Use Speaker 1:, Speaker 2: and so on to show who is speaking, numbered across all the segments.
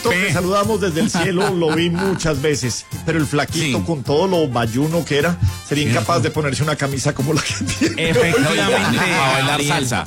Speaker 1: Te saludamos desde el cielo, lo vi muchas veces, pero el flaquito
Speaker 2: Sí.
Speaker 1: con todo lo bayuno que era, sería incapaz de ponerse una camisa como la que tiene.
Speaker 3: Efectivamente.
Speaker 2: A bailar
Speaker 3: Ariel.
Speaker 2: salsa.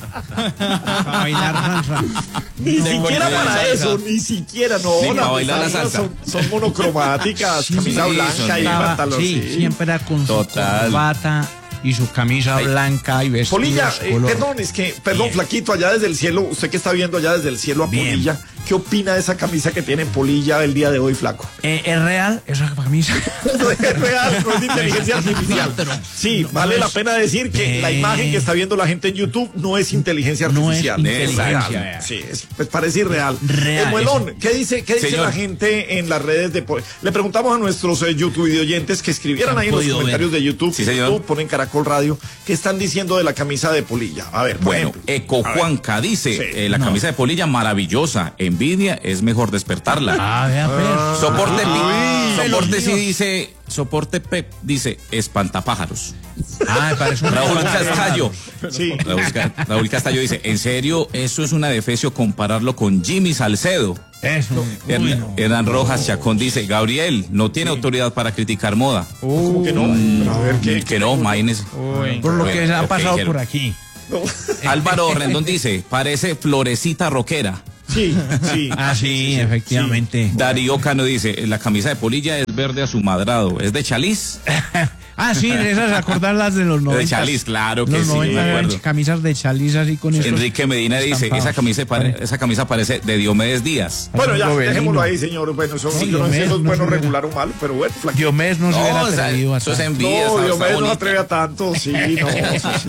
Speaker 3: A bailar salsa.
Speaker 1: Ni siquiera para eso, ni siquiera, no.
Speaker 2: Sí,
Speaker 1: las
Speaker 2: para bailar la
Speaker 1: salsas
Speaker 2: salsa.
Speaker 1: son monocromáticas, camisa
Speaker 2: sí,
Speaker 1: blanca y
Speaker 3: Estaba-
Speaker 1: pantalón.
Speaker 3: sí, siempre era con su
Speaker 2: Total.
Speaker 3: corbata y su camisa blanca y vestidos
Speaker 1: Polilla,
Speaker 3: color.
Speaker 1: perdón, flaquito, allá desde el cielo, usted que está viendo allá desde el cielo a
Speaker 3: Bien.
Speaker 1: Polilla, ¿qué opina de esa camisa que tiene Polilla el día de hoy, flaco?
Speaker 3: ¿Es real esa camisa?
Speaker 1: No es real, no es inteligencia artificial. Sí, vale la pena decir que la imagen que está viendo la gente en YouTube no es inteligencia
Speaker 3: No es
Speaker 1: artificial.
Speaker 3: inteligencia.
Speaker 1: real. Sí, pues parece irreal.
Speaker 3: Real,
Speaker 1: Muelón, ¿qué dice
Speaker 2: Señor.
Speaker 1: la gente en las redes de Le preguntamos a nuestros YouTube oyentes que escribieran
Speaker 3: ¿Han
Speaker 1: ahí en los
Speaker 3: podido
Speaker 1: comentarios de YouTube,
Speaker 2: Sí, señor.
Speaker 1: YouTube, ponen Caracol Radio, ¿qué están diciendo de la camisa de Polilla? A ver, por
Speaker 2: Bueno,
Speaker 1: ejemplo.
Speaker 2: Eco Juanca dice,
Speaker 1: Sí.
Speaker 2: la camisa de Polilla maravillosa, envidia es mejor despertarla.
Speaker 3: Ah, vea, pues.
Speaker 2: Soporte
Speaker 3: los
Speaker 2: sí
Speaker 3: míos.
Speaker 2: dice, soporte Pep dice, espantapájaros.
Speaker 3: Ah, me parece un
Speaker 2: Raúl Castallo.
Speaker 1: Sí.
Speaker 2: Raúl Castallo dice, ¿en serio eso es una defecio compararlo con Jimmy Salcedo?
Speaker 3: Eso.
Speaker 2: Hernán Rojas Chacón dice, Gabriel no tiene autoridad para criticar moda.
Speaker 1: ¿Cómo que no? Pero a ver, ¿qué?
Speaker 2: Que no, imagínese.
Speaker 3: Por lo que ha
Speaker 2: Ok,
Speaker 3: pasado
Speaker 2: quiero.
Speaker 3: por aquí.
Speaker 1: No.
Speaker 2: Álvaro Rendón dice, parece florecita rockera.
Speaker 1: Sí, sí.
Speaker 3: Ah, sí, efectivamente.
Speaker 2: Darío Cano dice, la camisa de Polilla es verde a su madrado. ¿Es de Chaliz?
Speaker 3: Ah, sí, de esas acordarlas de los 90.
Speaker 2: De Chaliz, claro que
Speaker 3: Los
Speaker 2: sí,
Speaker 3: 90
Speaker 2: me
Speaker 3: eran
Speaker 2: acuerdo.
Speaker 3: camisas de Chaliz así con esos
Speaker 2: Enrique Medina dice,
Speaker 3: estampados.
Speaker 2: esa camisa parece de Diomedes Díaz.
Speaker 1: Bueno, ya,
Speaker 3: Gobelino.
Speaker 1: dejémoslo ahí, señor. Bueno, eso
Speaker 3: Sí,
Speaker 1: yo no sé si
Speaker 3: Diomedes
Speaker 1: es
Speaker 3: no
Speaker 1: bueno,
Speaker 3: se hubiera-
Speaker 1: regular o malo, pero bueno, flaquito.
Speaker 3: Diomedes no se hubiera
Speaker 2: o sea,
Speaker 3: atrevido a
Speaker 2: eso es
Speaker 3: tanto.
Speaker 2: envidia.
Speaker 1: No,
Speaker 2: está
Speaker 1: Diomedes no se
Speaker 2: bonita.
Speaker 1: atreve a tanto, sí, no. Sí.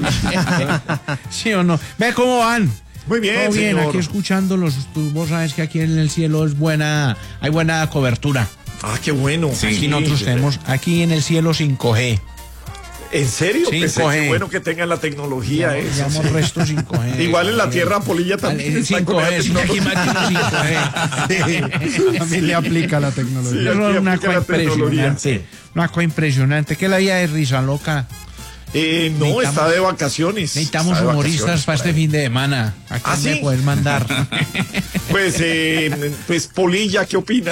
Speaker 3: ¿Sí o no? Ve cómo van.
Speaker 1: Muy bien,
Speaker 3: Todo bien,
Speaker 1: señor.
Speaker 3: aquí escuchándolos. Vos sabes que aquí en el cielo es buena, hay buena cobertura.
Speaker 1: Ah, qué bueno.
Speaker 2: Sí.
Speaker 3: Aquí nosotros tenemos, aquí en el cielo 5G.
Speaker 1: ¿En serio?
Speaker 3: 5G.
Speaker 1: Pensé que bueno que tengan la tecnología esa.
Speaker 3: Llamamos resto 5G.
Speaker 1: Igual en la tierra Polilla también está con esa
Speaker 3: 5G, sí, aquí
Speaker 1: tecnología.
Speaker 3: máquina 5G. También le aplica la tecnología.
Speaker 1: Sí,
Speaker 3: Eso
Speaker 1: aquí
Speaker 3: es una
Speaker 1: aplica
Speaker 3: cosa
Speaker 1: la tecnología,
Speaker 3: impresionante. Una cosa impresionante. ¿Qué la vida de risa loca?
Speaker 1: No,
Speaker 3: Necesitamos-
Speaker 1: está de vacaciones.
Speaker 3: Necesitamos
Speaker 1: Está de
Speaker 3: humoristas
Speaker 1: vacaciones
Speaker 3: para este fin de semana. ¿A quién
Speaker 1: ¿sí?
Speaker 3: me puedes mandar?
Speaker 1: Pues Polilla, ¿qué opina?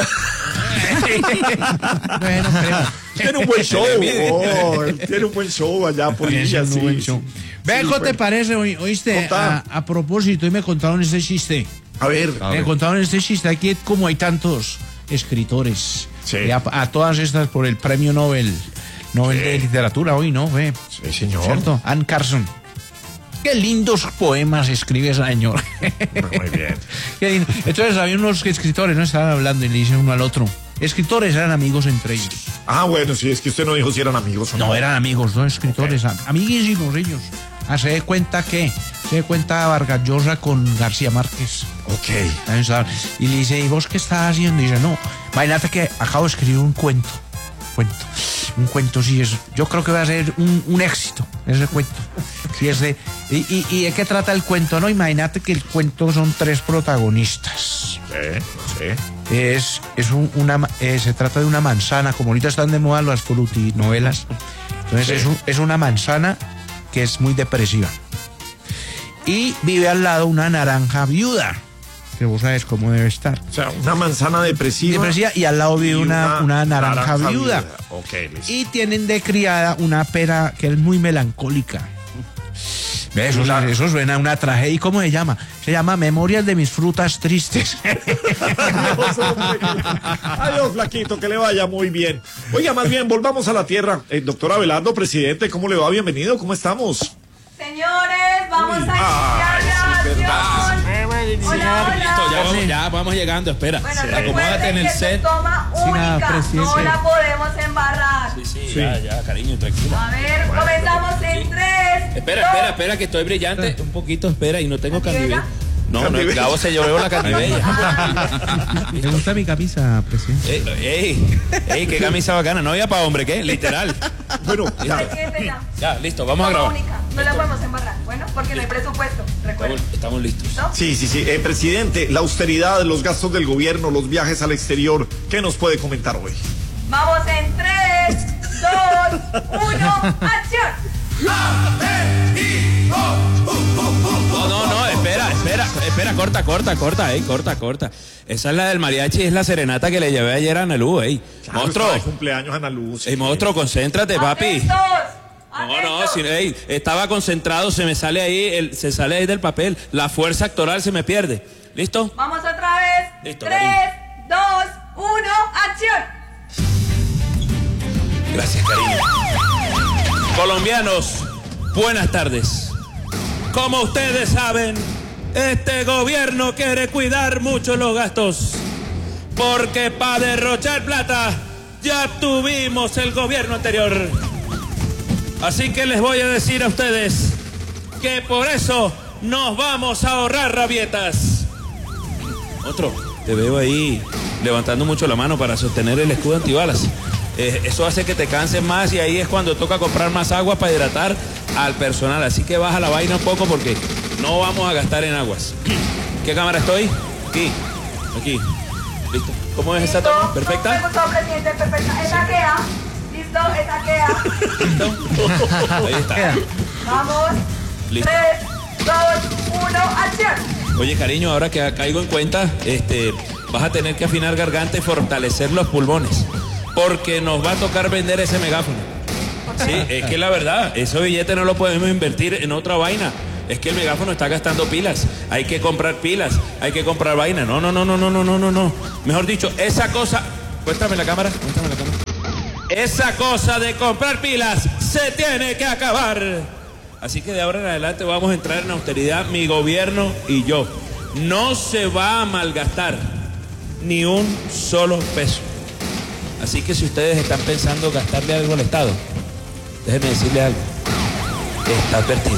Speaker 3: Bueno, creo.
Speaker 1: Tiene un buen show. Tiene un buen show allá, Polilla,
Speaker 3: Es un
Speaker 1: sí.
Speaker 3: buen show. Ve,
Speaker 1: Sí,
Speaker 3: ¿cómo te
Speaker 1: bueno.
Speaker 3: parece? Oíste,
Speaker 1: Contá.
Speaker 3: a propósito, y me contaron este chiste.
Speaker 1: A ver.
Speaker 3: Me contaron este chiste. Aquí, como hay tantos escritores,
Speaker 1: Sí.
Speaker 3: y a todas estas por el premio Nobel de literatura hoy, ¿no? Ve,
Speaker 1: Sí, señor.
Speaker 3: ¿cierto? Anne Carson. Qué lindos poemas escribe ese señor.
Speaker 1: Muy bien.
Speaker 3: Qué lindo. Entonces había unos escritores, ¿no? Estaban hablando y le dicen uno al otro. Escritores eran amigos entre ellos.
Speaker 1: Ah, bueno, sí, es que usted no dijo si eran amigos o no.
Speaker 3: No, eran amigos, no escritores, amiguísimos ellos. Se de cuenta Vargas Llosa con García Márquez.
Speaker 1: Ok.
Speaker 3: Ahí está. Y le dice, ¿y vos qué estás haciendo? Y dice, no, imagínate que acabo de escribir un cuento. Un cuento, sí, yo creo que va a ser un éxito, ese cuento. Sí, ¿y de qué trata el cuento? No, imagínate que el cuento son 3 protagonistas.
Speaker 1: Sí.
Speaker 3: Se trata de una manzana, como ahorita están de moda las frutinovelas. Entonces es una manzana que es muy depresiva. Y vive al lado una naranja viuda, que vos sabes cómo debe estar.
Speaker 1: O sea, una manzana depresiva.
Speaker 3: Y al lado vive
Speaker 1: y
Speaker 3: una naranja viuda.
Speaker 1: Ok, listo.
Speaker 3: Y tienen de criada una pera que es muy melancólica. Eso suena a una tragedia. ¿Y cómo se llama? Se llama Memorias de mis frutas tristes.
Speaker 1: Adiós, hombre. Adiós, flaquito, que le vaya muy bien. Oiga, más bien, volvamos a la tierra. Doctor Abelardo, presidente, ¿cómo le va? Bienvenido, ¿cómo estamos?
Speaker 4: Señores, vamos a iniciar la acción. Hola, hola.
Speaker 5: Ya vamos llegando, espera.
Speaker 4: Bueno,
Speaker 5: Acomódate en el
Speaker 4: recuerden que
Speaker 5: set.
Speaker 4: es toma
Speaker 3: Sí, nada,
Speaker 4: única, no
Speaker 3: presidente.
Speaker 4: la podemos embarrar.
Speaker 5: Sí, ya, cariño, tranquilo.
Speaker 4: A ver, comenzamos en 3.
Speaker 5: Espera, que estoy brillante. Un poquito, espera, y no tengo
Speaker 4: ¿Candibella?
Speaker 5: candibella. No, Gabo se llevó la candibella.
Speaker 3: ¿Te gusta mi camisa, presidente?
Speaker 5: Ey, qué camisa bacana. No había para hombre, ¿qué? Literal.
Speaker 1: Bueno, ya.
Speaker 4: Hay que empezar.
Speaker 5: Ya, listo, vamos a
Speaker 4: Toma
Speaker 5: grabar.
Speaker 4: única, no la podemos embarrar. Bueno, porque no hay presupuesto, recuerden.
Speaker 5: Estamos listos.
Speaker 4: ¿No?
Speaker 1: Sí. Presidente, la austeridad, los gastos del gobierno, los viajes al exterior, ¿qué nos puede comentar hoy?
Speaker 4: Vamos en 3, 2, 1, acción.
Speaker 5: No, espera, corta. Esa es la del mariachi, es la serenata que le llevé ayer a Analú,
Speaker 1: Claro,
Speaker 5: monstruo.
Speaker 1: está de cumpleaños Ana Luz.
Speaker 5: Monstruo, concéntrate, papi.
Speaker 4: ¡Atentos!
Speaker 5: No, estaba concentrado, se me sale ahí, se sale ahí del papel. La fuerza actoral se me pierde. ¿Listo?
Speaker 4: Vamos otra vez.
Speaker 5: Listo,
Speaker 4: 3,
Speaker 5: cariño.
Speaker 4: 2, 1, acción.
Speaker 5: Gracias, cariño. Colombianos, buenas tardes. Como ustedes saben, este gobierno quiere cuidar mucho los gastos, porque para derrochar plata ya tuvimos el gobierno anterior. Así que les voy a decir a ustedes que por eso nos vamos a ahorrar rabietas. Otro, te veo ahí levantando mucho la mano para sostener el escudo antibalas. Eso hace que te canses más y ahí es cuando toca comprar más agua para hidratar al personal. Así que baja la vaina un poco porque no vamos a gastar en aguas. ¿Qué cámara estoy? Aquí. ¿Listo? ¿Cómo es esa toma? ¿Perfecta?
Speaker 4: Me gustó, presidente, perfecta. Esa queda. Listo, esa queda.
Speaker 5: ¿Listo? Ahí está.
Speaker 4: Vamos.
Speaker 5: Listo.
Speaker 4: 3, 2, 1, acción.
Speaker 5: Oye, cariño, ahora que caigo en cuenta, vas a tener que afinar garganta y fortalecer los pulmones, porque nos va a tocar vender ese megáfono. Sí, es que la verdad, ese billete no lo podemos invertir en otra vaina. Es que el megáfono está gastando pilas. Hay que comprar pilas, hay que comprar vaina. No. Mejor dicho, esa cosa... Cuéntame la cámara. Esa cosa de comprar pilas se tiene que acabar. Así que de ahora en adelante vamos a entrar en austeridad, mi gobierno y yo. No se va a malgastar ni un solo peso. Así que si ustedes están pensando gastarle algo al Estado, déjenme decirle algo. Está advertido.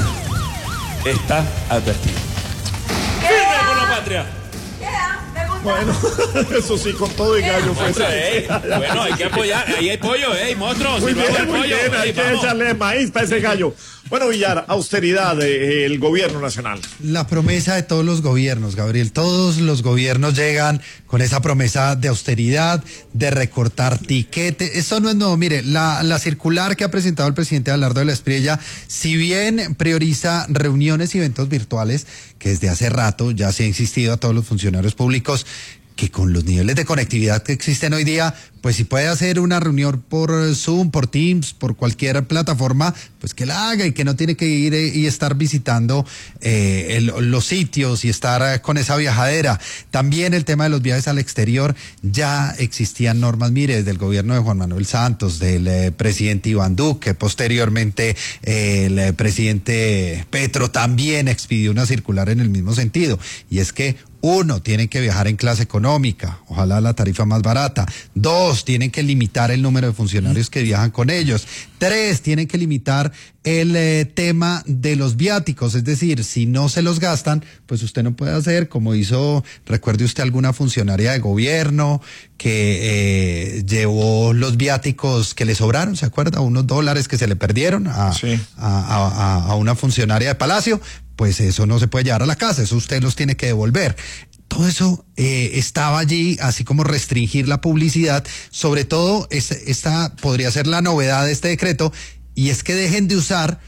Speaker 5: ¡Firme por la patria!
Speaker 4: Queda, me gusta.
Speaker 1: Bueno, eso sí, con todo y gallo fue ese.
Speaker 5: Bueno, hay que apoyar. Ahí hay pollo, monstruos.
Speaker 1: Muy bien, hay que echarle maíz para ese gallo. Bueno, Villar, austeridad del gobierno nacional.
Speaker 6: La promesa de todos los gobiernos, Gabriel. Todos los gobiernos llegan con esa promesa de austeridad, de recortar tiquete. Esto no es nuevo. Mire, la circular que ha presentado el presidente Abelardo de la Espriella, si bien prioriza reuniones y eventos virtuales, que desde hace rato ya se ha insistido a todos los funcionarios públicos que con los niveles de conectividad que existen hoy día, pues si puede hacer una reunión por Zoom, por Teams, por cualquier plataforma, pues que la haga y que no tiene que ir y estar visitando los sitios y estar con esa viajadera. También el tema de los viajes al exterior, ya existían normas, mire, desde el gobierno de Juan Manuel Santos, del presidente Iván Duque, posteriormente el presidente Petro también expidió una circular en el mismo sentido, y es que uno, tienen que viajar en clase económica, ojalá la tarifa más barata. 2, tienen que limitar el número de funcionarios que viajan con ellos. 3, tienen que limitar el tema de los viáticos, es decir, si no se los gastan, pues usted no puede hacer como hizo, recuerde usted alguna funcionaria de gobierno que llevó los viáticos que le sobraron, ¿se acuerda? Unos dólares que se le perdieron a una funcionaria de Palacio. Pues eso no se puede llevar a la casa, eso usted los tiene que devolver. Todo eso estaba allí, así como restringir la publicidad. Sobre todo, esta podría ser la novedad de este decreto, y es que dejen de usar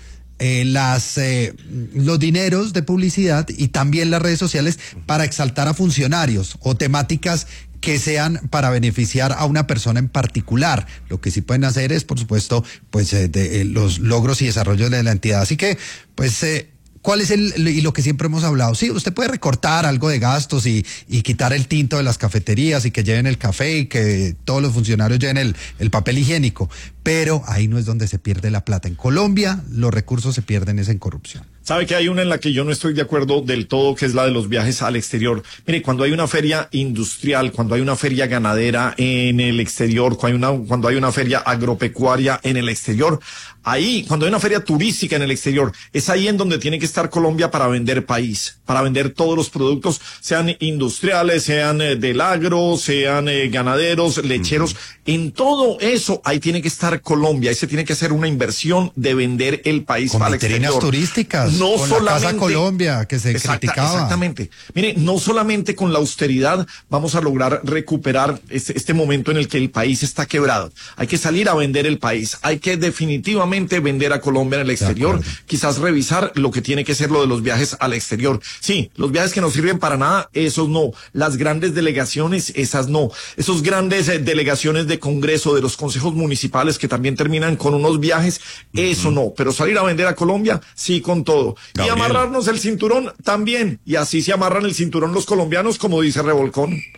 Speaker 6: los dineros de publicidad y también las redes sociales para exaltar a funcionarios o temáticas que sean para beneficiar a una persona en particular. Lo que sí pueden hacer es, por supuesto, pues los logros y desarrollos de la entidad. Así que, pues... ¿cuál es y lo que siempre hemos hablado? Sí, usted puede recortar algo de gastos y quitar el tinto de las cafeterías y que lleven el café y que todos los funcionarios lleven el papel higiénico, pero ahí no es donde se pierde la plata. En Colombia los recursos se pierden es en corrupción.
Speaker 1: ¿Sabe que hay una en la que yo no estoy de acuerdo del todo, que es la de los viajes al exterior? Mire, cuando hay una feria industrial, cuando hay una feria ganadera en el exterior, cuando hay una feria agropecuaria en el exterior, ahí, cuando hay una feria turística en el exterior, es ahí en donde tiene que estar Colombia para vender país, para vender todos los productos, sean industriales, sean del agro, sean ganaderos, lecheros. En todo eso, ahí tiene que estar Colombia, ahí se tiene que hacer una inversión de vender el país
Speaker 6: con
Speaker 1: al
Speaker 6: vitrinas
Speaker 1: exterior.
Speaker 6: turísticas.
Speaker 1: no
Speaker 6: con
Speaker 1: solamente
Speaker 6: la Casa Colombia, que se criticaba.
Speaker 1: Exactamente. Mire, no solamente con la austeridad vamos a lograr recuperar este momento en el que el país está quebrado. Hay que salir a vender el país. Hay que definitivamente vender a Colombia en el exterior. Quizás revisar lo que tiene que ser lo de los viajes al exterior. Sí, los viajes que no sirven para nada, esos no. Las grandes delegaciones, esas no. Esos grandes delegaciones de Congreso, de los consejos municipales que también terminan con unos viajes, eso no. Pero salir a vender a Colombia, sí, con todo.
Speaker 2: Gabriel.
Speaker 1: Y amarrarnos el cinturón también. Y así se amarran el cinturón los colombianos, como dice Revolcón.